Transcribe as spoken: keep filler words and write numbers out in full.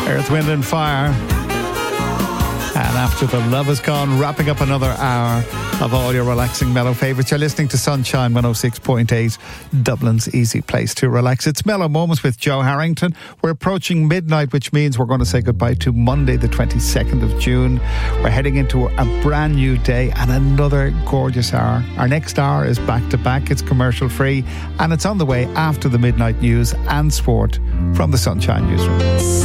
Earth, Wind and Fire. And After the Love Is Gone, wrapping up another hour of all your relaxing mellow favourites. You're listening to Sunshine one oh six point eight, Dublin's easy place to relax. It's Mellow Moments with Joe Harrington. We're approaching midnight, which means we're going to say goodbye to Monday the twenty-second of June. We're heading into a brand new day and another gorgeous hour. Our next hour is back to back. It's commercial free and it's on the way after the midnight news and sport from the Sunshine Newsroom.